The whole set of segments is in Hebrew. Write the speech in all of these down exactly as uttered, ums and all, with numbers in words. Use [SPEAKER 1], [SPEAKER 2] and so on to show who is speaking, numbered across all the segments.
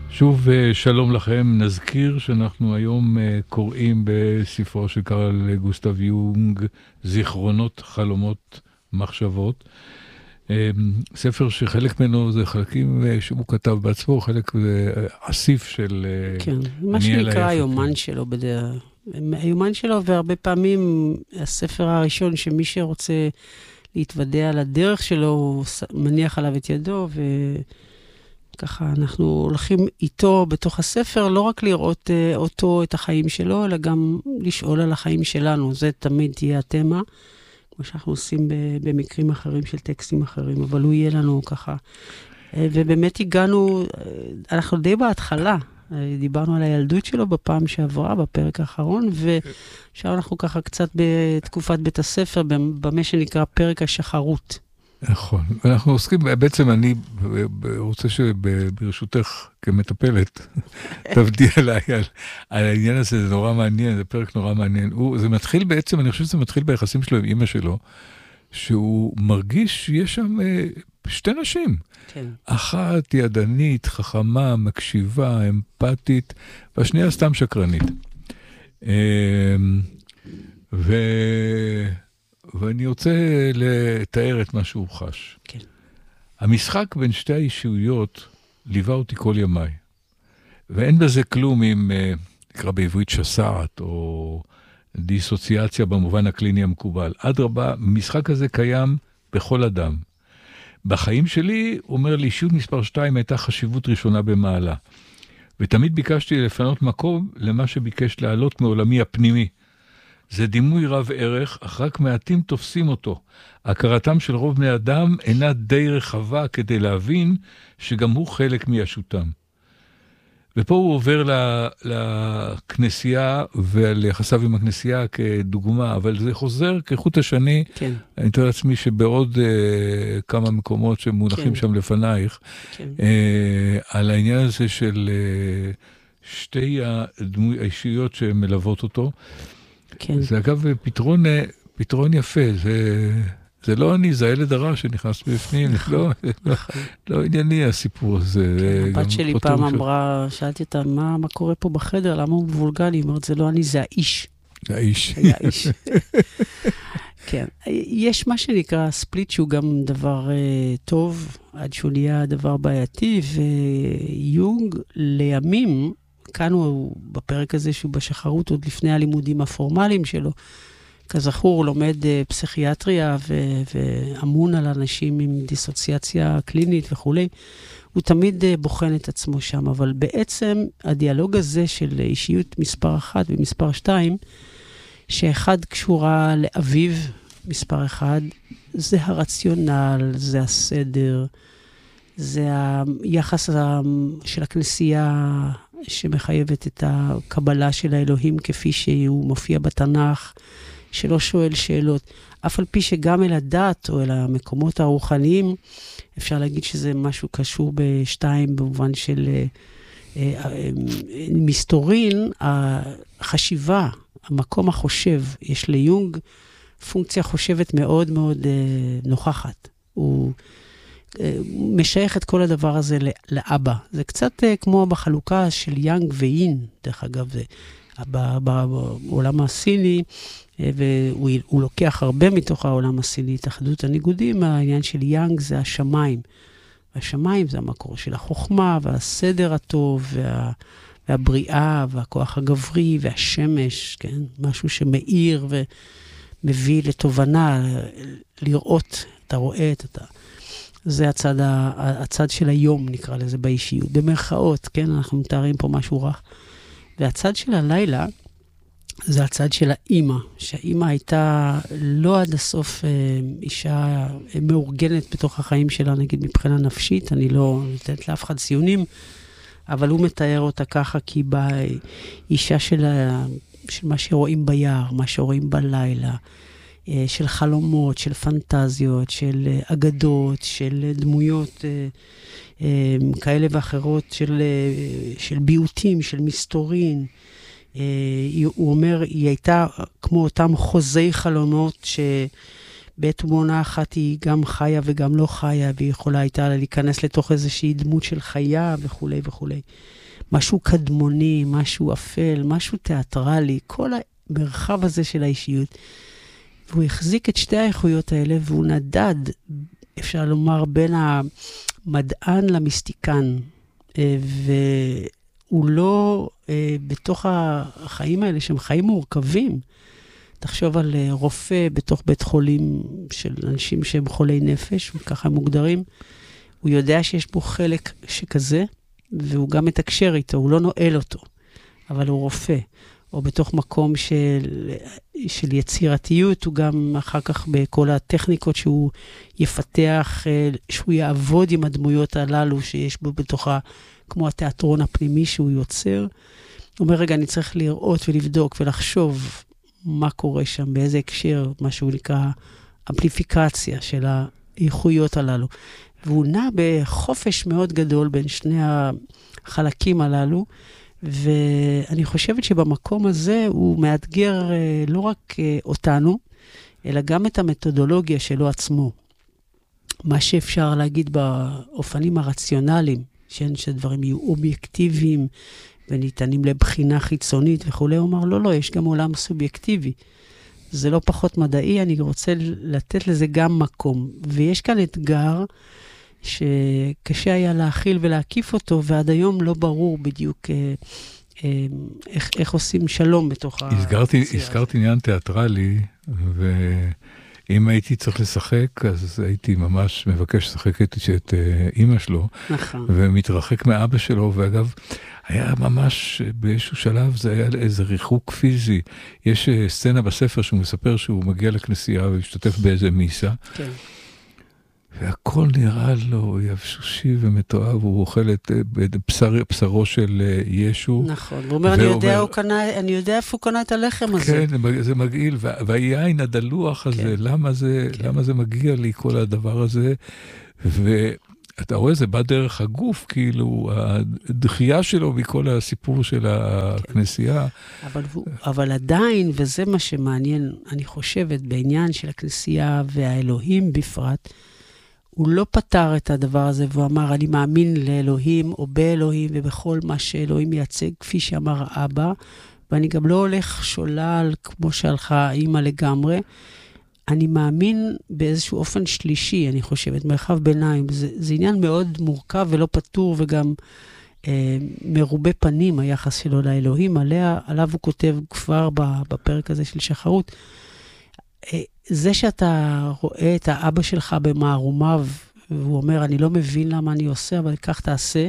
[SPEAKER 1] שוב שלום לכם, נזכיר שאנחנו היום קוראים בספרו של קרל גוסטב יונג, זיכרונות, חלומות, מחשבות. ספר שחלק ממנו זה חלקים שהוא כתב בעצמו, חלק אסיף של...
[SPEAKER 2] כן, מה שנקרא היומן שלו בדרך. היומן שלו, והרבה פעמים הספר הראשון שמי שרוצה להתוודע על הדרך שלו, הוא מניח עליו את ידו, וככה אנחנו הולכים איתו בתוך הספר, לא רק לראות אותו, את החיים שלו, אלא גם לשאול על החיים שלנו. זה תמיד תהיה התמה, כמו שאנחנו עושים במקרים אחרים של טקסטים אחרים, אבל הוא יהיה לנו ככה. ובאמת הגענו, אנחנו די בהתחלה, דיברנו על הילדות שלו בפעם שעברה, בפרק האחרון, ועכשיו אנחנו ככה קצת בתקופת בית הספר, במה שנקרא פרק השחרות.
[SPEAKER 1] נכון, ואנחנו עוסקים, בעצם אני רוצה שברשותך כמטפלת, תבדיע עליי על, על העניין הזה, זה נורא מעניין, זה פרק נורא מעניין. הוא, זה מתחיל בעצם, אני חושב שזה מתחיל ביחסים שלו עם אמא שלו, שהוא מרגיש שיש שם שתי נשים.
[SPEAKER 2] כן. אחת
[SPEAKER 1] ידנית, חכמה, מקשיבה, אמפתית, והשנייה סתם שקרנית. ו... ואני רוצה לתאר את מה שהוא חש.
[SPEAKER 2] כן.
[SPEAKER 1] המשחק בין שתי האישויות ליווה אותי כל ימיי. ואין בזה כלום אם נקרא בעברית שסעת, או דיסוציאציה במובן הקליני המקובל. אדרבה, המשחק הזה קיים בכל אדם. בחיים שלי, אומר לי, אישיות מספר שתיים הייתה חשיבות ראשונה במעלה. ותמיד ביקשתי לפנות מקום למה שביקש לעלות מעולמי הפנימי. זה דימוי רב ערך, אך רק מעטים תופסים אותו. הכרתם של רוב בני אדם אינה די רחבה כדי להבין שגם הוא חלק מישותם. ופה הוא עובר לכנסייה וליחסיו עם הכנסייה כדוגמה, אבל זה חוזר כחוט השני.
[SPEAKER 2] כן.
[SPEAKER 1] אני מתאר לעצמי שבעוד uh, כמה מקומות שמונחים כן. שם לפנייך,
[SPEAKER 2] כן.
[SPEAKER 1] uh, על העניין הזה של uh, שתי הדמוי, האישיות שמלוות אותו.
[SPEAKER 2] כן.
[SPEAKER 1] זה אגב פתרון, פתרון יפה, זה, זה לא אני, זה הילד הרע שנכנס בפנים, לא, לא, לא ענייני הסיפור הזה.
[SPEAKER 2] כן, הבת שלי פעם אמרה, שאלתי אותה, מה, מה קורה פה בחדר, למה הוא מבולגני? היא אומרת, זה לא אני, זה האיש.
[SPEAKER 1] זה האיש.
[SPEAKER 2] זה האיש. כן, יש מה שנקרא ספליט, שהוא גם דבר uh, טוב, עד שהוא נהיה דבר בעייתי, ויונג לימים, כאן הוא בפרק הזה שהוא בשחרות עוד לפני הלימודים הפורמליים שלו. כזכור, הוא לומד uh, פסיכיאטריה ו- ואמון על אנשים עם דיסוציאציה קלינית וכו'. הוא תמיד uh, בוחן את עצמו שם, אבל בעצם הדיאלוג הזה של אישיות מספר אחת ומספר שתיים, שאחד קשורה לאביו מספר אחד, זה הרציונל, זה הסדר, זה היחס של הכנסייה שמחייבת את הקבלה של האלוהים כפי שהוא מופיע בתנ"ך, שלא שואל שאלות. אף על פי שגם אל הדת או אל המקומות הרוחניים, אפשר להגיד שזה משהו קשור בשתיים במובן של אה, אה, מסתורין, החשיבה, המקום החושב, יש ליונג פונקציה חושבת מאוד מאוד אה, נוכחת. הוא משייך את כל הדבר הזה לאבא. זה קצת כמו בחלוקה של יאנג ואין, דרך אגב, זה בעולם הסיני, והוא לוקח הרבה מתוך העולם הסיני, התאחדות הניגודים, העניין של יאנג זה השמיים. והשמיים זה המקור של החוכמה, והסדר הטוב, וה, והבריאה, והכוח הגברי, והשמש, כן? משהו שמאיר ומביא לתובנה, לראות, אתה רואה את אתה. זה הצד, הצד של היום, נקרא לזה, באישיות. במרכאות, כן, אנחנו מתארים פה משהו רך. והצד של הלילה, זה הצד של האימא, שהאימא הייתה לא עד הסוף אישה מאורגנת בתוך החיים שלה, נגיד מבחינה נפשית, אני לא נותנת לאף אחד ציונים, אבל הוא מתאר אותה ככה, כי היא אישה של, של מה שרואים ביער, מה שרואים בלילה, של חלומות, של פנטזיות, של אגדות, של דמויות כאלה ואחרות, של, של ביוטים, של מסתורין. הוא אומר, היא הייתה כמו אותם חוזי חלומות בעת ובעונה אחת היא גם חיה וגם לא חיה, והיא יכולה הייתה להיכנס לתוך איזושהי דמות של חיה וכו' וכו'. משהו קדמוני, משהו אפל, משהו תיאטרלי, כל המרחב הזה של האישיות. והוא החזיק את שתי האיכויות האלה, והוא נדד, אפשר לומר, בין המדען למיסטיקן, והוא לא, בתוך החיים האלה, שהם חיים מורכבים, תחשוב על רופא בתוך בית חולים של אנשים שהם חולי נפש, וככה הם מוגדרים, הוא יודע שיש בו חלק שכזה, והוא גם מתקשר איתו, הוא לא נועל אותו, אבל הוא רופא. או בתוך מקום של, של יצירתיות, הוא גם אחר כך בכל הטכניקות שהוא יפתח, שהוא יעבוד עם הדמויות הללו שיש בו בתוכה, כמו התיאטרון הפנימי שהוא יוצר. הוא אומר, רגע, אני צריך לראות ולבדוק ולחשוב מה קורה שם, באיזה הקשר, מה שהוא נקרא אמפליפיקציה של האיכויות הללו. והוא נע בחופש מאוד גדול בין שני החלקים הללו, ואני חושבת שבמקום הזה הוא מאתגר לא רק אותנו, אלא גם את המתודולוגיה שלו עצמו. מה שאפשר להגיד באופנים הרציונליים, שדברים יהיו אובייקטיביים וניתנים לבחינה חיצונית וכו', הוא אומר, לא, לא, יש גם עולם סובייקטיבי. זה לא פחות מדעי, אני רוצה לתת לזה גם מקום. ויש כאן אתגר שקשה היה להכיל ולהקיף אותו, ועד היום לא ברור בדיוק אה, אה, איך, איך עושים שלום בתוך
[SPEAKER 1] הזכרתי, הזכרתי עניין תיאטרלי, ואם הייתי צריך לשחק, אז הייתי ממש מבקש לשחק את, את אימא שלו,
[SPEAKER 2] נכון.
[SPEAKER 1] ומתרחק מאבא שלו, ואגב, היה ממש באיזשהו שלב, זה היה איזה ריחוק פיזי. יש סצנה בספר שהוא מספר שהוא מגיע לכנסייה והשתתף באיזה מיסה, כן. והכל נראה לו יבשושי ומתואב, הוא אוכל את בשר, בשרו של ישו.
[SPEAKER 2] נכון, הוא אומר, אני יודע, הוא קנה, אני יודע איפה הוא קנה את הלחם הזה.
[SPEAKER 1] כן, זה מגעיל, והיין הדלוח הזה, כן. למה זה, כן. למה זה מגיע לי כל הדבר הזה, ואתה רואה, זה בא דרך הגוף, כאילו, הדחייה שלו מכל הסיפור של הכנסייה.
[SPEAKER 2] אבל, אבל עדיין, וזה מה שמעניין, אני חושבת, בעניין של הכנסייה והאלוהים בפרט, הוא לא פתר את הדבר הזה, והוא אמר, אני מאמין לאלוהים או באלוהים ובכל מה שאלוהים מייצג, כפי שאמר האבא, ואני גם לא הולך שולל כמו שהלכה האמא לגמרי. אני מאמין באיזשהו אופן שלישי, אני חושבת, מרחב ביניים. זה, זה עניין מאוד מורכב ולא פתור, וגם אה, מרובה פנים היחס שלו לאלוהים, עליה, עליו הוא כותב כבר בפרק הזה של שחרות. אה, זה שאתה רואה את האבא שלך במערומיו, והוא אומר, אני לא מבין למה אני עושה, אבל כך תעשה,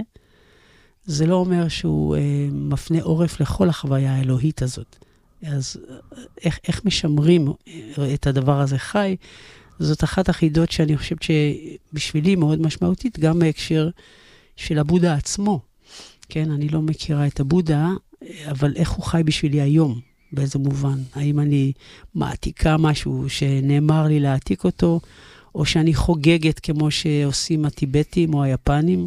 [SPEAKER 2] זה לא אומר שהוא אה, מפנה עורף לכל החוויה האלוהית הזאת. אז איך, איך משמרים את הדבר הזה חי? זאת אחת החידות שאני חושבת שבשבילי מאוד משמעותית, גם בהקשר של הבודה עצמו. כן, אני לא מכירה את הבודה, אבל איך הוא חי בשבילי היום? באיזה מובן? האם אני מעתיקה משהו שנאמר לי להעתיק אותו, או שאני חוגגת כמו שעושים הטיבטים או היפנים?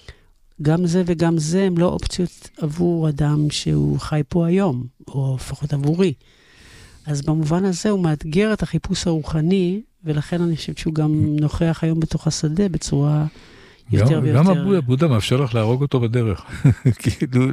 [SPEAKER 2] גם זה וגם זה הם לא אופציות עבור אדם שהוא חי פה היום, או לפחות עבורי. אז במובן הזה הוא מאתגר את החיפוש הרוחני, ולכן אני חושבת שהוא גם נוכח היום בתוך השדה בצורה יותר ויותר.
[SPEAKER 1] גם הבודה מאפשר לך להרוג אותו בדרך, כאילו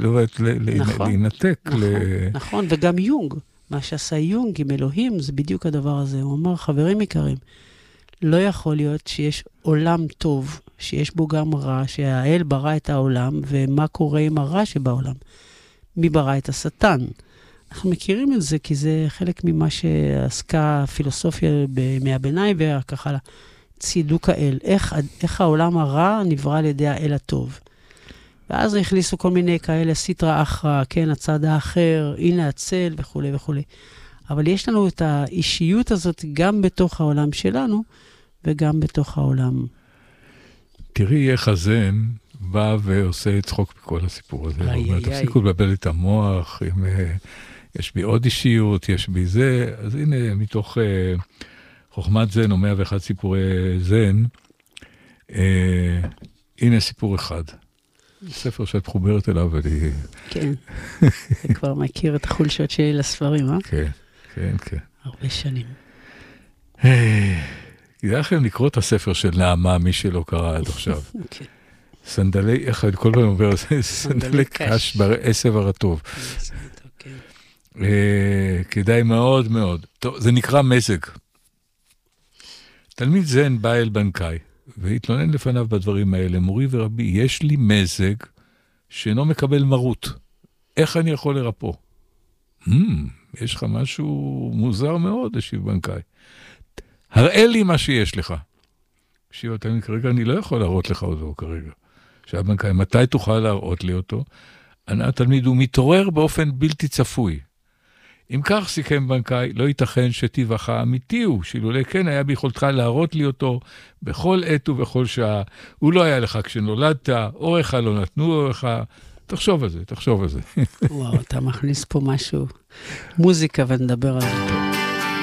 [SPEAKER 1] להינתק.
[SPEAKER 2] נכון, וגם יונג, מה שעשה יונג עם אלוהים, זה בדיוק הדבר הזה. הוא אמר, חברים יקרים, לא יכול להיות שיש עולם טוב, שיש בו גם רע, שהאל ברא את העולם, ומה קורה עם הרע שבעולם? מי ברא את השטן? אנחנו מכירים את זה, כי זה חלק ממה שעסקה הפילוסופיה בימי הביניים, וככה צידוק האל. איך, איך העולם הרע נברא על ידי האל הטוב. ואז הכניסו כל מיני כאלה, סיטרה אחרא, כן, הצד האחר, הנה הצל וכו' וכו'. אבל יש לנו את האישיות הזאת גם בתוך העולם שלנו, וגם בתוך העולם.
[SPEAKER 1] תראי איך הזן בא ועושה צחוק בכל הסיפור הזה. הוא אומר, תפסיקו לבלבל את המוח, אם, יש בי עוד אישיות, יש בי זה. אז הנה, מתוך uh, חוכמת זן, או מאה ואחד סיפורי זן, uh, הנה סיפור אחד. ספר שאת חוברת אליו, ואני...
[SPEAKER 2] כן, אתה כבר מכיר את החולשות שלי לספרים, אה?
[SPEAKER 1] כן, כן, כן.
[SPEAKER 2] הרבה שנים.
[SPEAKER 1] כדאי לכם לקרוא את הספר של נעמה, מי שלא קרא עד עכשיו. סנדלי, איך כל פעם אומר, סנדלי קש בעשב הרטוב. כדאי מאוד מאוד. טוב, זה נקרא מזג. תלמיד זן בא אל בנקאי, והתלונן לפניו בדברים האלה, מורי ורבי, יש לי מזג שאינו מקבל מרות. איך אני יכול לרפוא? Hmm, יש לך משהו מוזר מאוד, השיב בנקאי. הראה לי מה שיש לך. השיב התלמיד, כרגע אני לא יכול להראות לך אותו כרגע. השיב בנקאי, מתי תוכל להראות לי אותו? ענה התלמיד, הוא מתעורר באופן בלתי צפוי. אם כך סיכם בנקאי, לא ייתכן שטבעך אמיתי הוא, שאילולא כן היה ביכולתך להראות לי אותו בכל עת ובכל שעה. הוא לא היה לך כשנולדת, אורך לא נתנו אורך. תחשוב על זה, תחשוב על זה.
[SPEAKER 2] וואו, אתה מכניס פה משהו, מוזיקה ונדבר על זה.